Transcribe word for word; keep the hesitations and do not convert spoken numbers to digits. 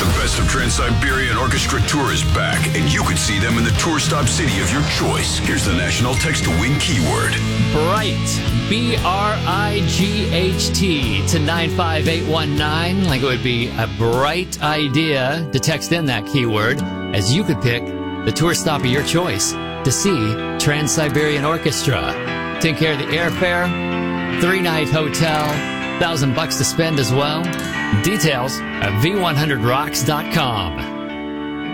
The Best of Trans-Siberian Orchestra Tour is back, and you could see them in the tour stop city of your choice. Here's the national text-to-win keyword. Bright. B R I G H T to nine five eight one nine. Like it would be a bright idea to text in that keyword, as you could pick the tour stop of your choice to see Trans-Siberian Orchestra. Take care of the airfare, three-night hotel, thousand bucks to spend as well. Details at V one hundred rocks dot com.